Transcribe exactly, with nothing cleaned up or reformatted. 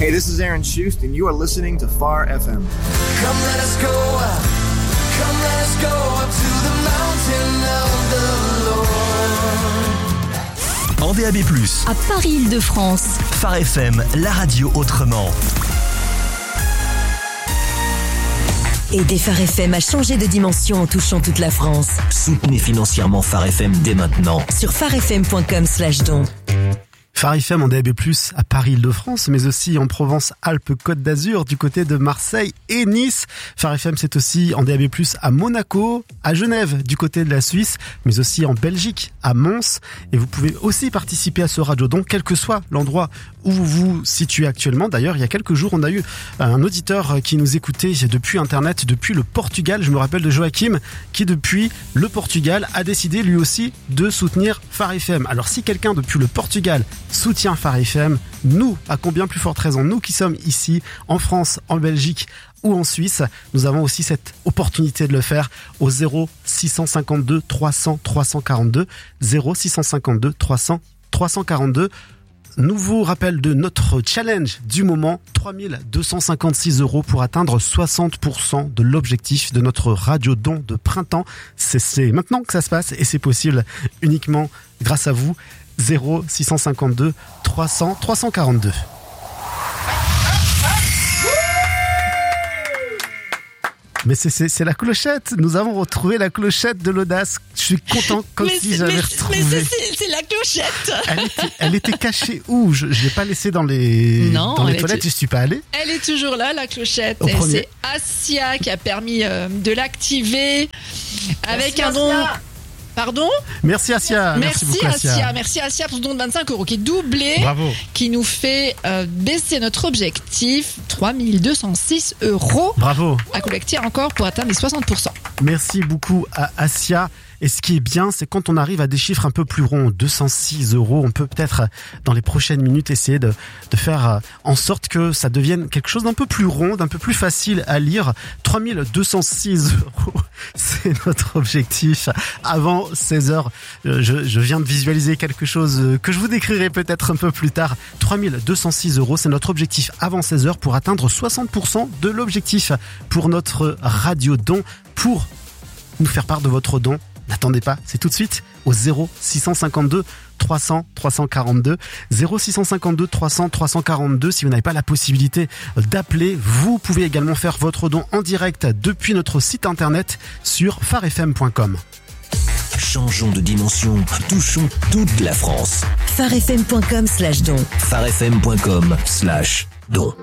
Hey, this is Aaron Schust, and you are listening to Far F M. Come let us go up, come let us go up to the mountain of the Lord. En D A B plus, à Paris-Île-de-France. Far F M, la radio autrement. Aider Far F M à changer de dimension en touchant toute la France. Soutenez financièrement Far F M dès maintenant. Sur farfm.com slash don. Far F M en D A B plus, à Paris-Île-de-France, mais aussi en Provence-Alpes-Côte d'Azur, du côté de Marseille et Nice. Far F M, c'est aussi en D A B plus, à Monaco, à Genève, du côté de la Suisse, mais aussi en Belgique, à Mons. Et vous pouvez aussi participer à ce radiodon, quel que soit l'endroit où vous vous situez actuellement. D'ailleurs, il y a quelques jours, on a eu un auditeur qui nous écoutait depuis Internet, depuis le Portugal. Je me rappelle de Joachim, qui depuis le Portugal a décidé lui aussi de soutenir Far F M. Alors si quelqu'un depuis le Portugal soutient Far F M, nous, à combien plus forte raison, nous qui sommes ici, en France, en Belgique ou en Suisse, nous avons aussi cette opportunité de le faire au zéro six cent cinquante-deux trois cents trois cent quarante-deux, zéro six cent cinquante-deux trois cents trois cent quarante-deux. Nouveau rappel de notre challenge du moment, trois mille deux cent cinquante-six euros pour atteindre soixante pour cent de l'objectif de notre radio don de printemps. C'est, c'est maintenant que ça se passe et c'est possible uniquement grâce à vous. zéro six cent cinquante-deux trois cents trois cent quarante-deux. Mais c'est, c'est, c'est la clochette. Nous avons retrouvé la clochette de l'audace. Je suis content comme mais si j'avais mais, retrouvé. Mais c'est, c'est la clochette. Elle était, elle était cachée où? Je, je l'ai pas laissée dans les, non, dans les toilettes. Je suis pas allé. Elle est toujours là, la clochette. Au Et premier. c'est Asia qui a permis euh, de l'activer avec Merci, un don. Asia. Pardon? Merci Asia. Merci, Merci beaucoup Asia. Asia. Merci Asia pour ce don de vingt-cinq euros qui est doublé. Bravo. Qui nous fait euh, baisser notre objectif. trois mille deux cent six euros. Bravo. À collecter encore pour atteindre les soixante pour cent. Merci beaucoup à Asia. Et ce qui est bien, c'est quand on arrive à des chiffres un peu plus ronds, deux cent six euros, on peut peut-être dans les prochaines minutes essayer de, de faire en sorte que ça devienne quelque chose d'un peu plus rond, d'un peu plus facile à lire. trois mille deux cent six euros, c'est notre objectif. Avant seize heures, je, je viens de visualiser quelque chose que je vous décrirai peut-être un peu plus tard. trois mille deux cent six euros, c'est notre objectif avant seize heures pour atteindre soixante pour cent de l'objectif pour notre radio don. Pour nous faire part de votre don, n'attendez pas, c'est tout de suite au zéro six cent cinquante-deux trois cents trois cent quarante-deux, zéro six cent cinquante-deux trois cents trois cent quarante-deux. Si vous n'avez pas la possibilité d'appeler, vous pouvez également faire votre don en direct depuis notre site internet sur farfm point com. Changeons de dimension, touchons toute la France. farfm.com slash don. farfm.com slash don.